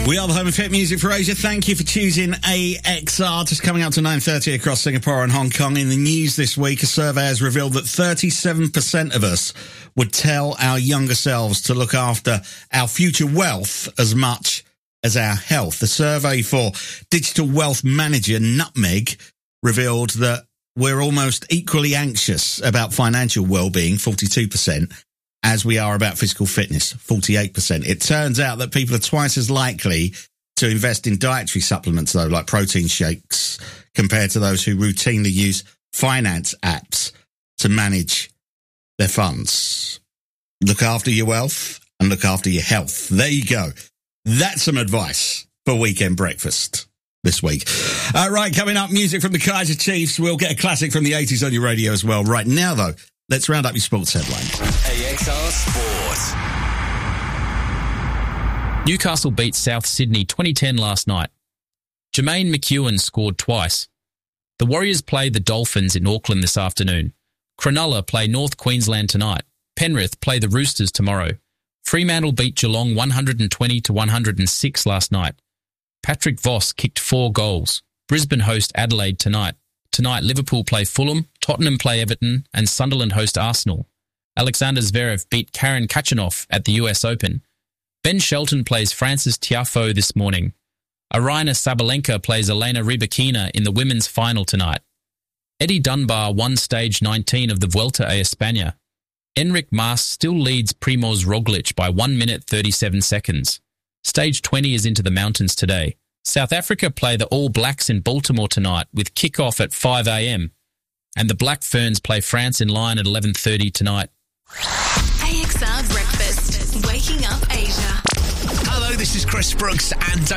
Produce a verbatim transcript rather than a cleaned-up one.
We are the home of hit music for Asia. Thank you for choosing A X R. Just coming up to nine thirty across Singapore and Hong Kong. In the news this week, a survey has revealed that thirty-seven percent of us would tell our younger selves to look after our future wealth as much as our health. The survey for digital wealth manager Nutmeg revealed that we're almost equally anxious about financial well-being, forty-two percent, as we are about physical fitness, forty-eight percent. It turns out that people are twice as likely to invest in dietary supplements, though, like protein shakes, compared to those who routinely use finance apps to manage their funds. Look after your wealth and look after your health. There you go. That's some advice for weekend breakfast this week. Uh, right, coming up, music from the Kaiser Chiefs. We'll get a classic from the eighties on your radio as well. Right now, though, let's round up your sports headlines. A X R Sport. Newcastle beat South Sydney twenty ten last night. Jermaine McEwen scored twice. The Warriors play the Dolphins in Auckland this afternoon. Cronulla play North Queensland tonight. Penrith play the Roosters tomorrow. Fremantle beat Geelong one hundred twenty to one hundred six last night. Patrick Voss kicked four goals. Brisbane host Adelaide tonight. Tonight, Liverpool play Fulham, Tottenham play Everton, and Sunderland host Arsenal. Alexander Zverev beat Karen Khachanov at the U S Open. Ben Shelton plays Francis Tiafoe this morning. Aryna Sabalenka plays Elena Rybakina in the women's final tonight. Eddie Dunbar won stage nineteen of the Vuelta a España. Enric Mas still leads Primoz Roglic by one minute thirty-seven seconds. Stage twenty is into the mountains today. South Africa play the All Blacks in Baltimore tonight with kick-off at five a.m. And the Black Ferns play France in Lyon at eleven thirty tonight. A X R Breakfast, waking up Asia. Hello, this is Chris Brooks, and don't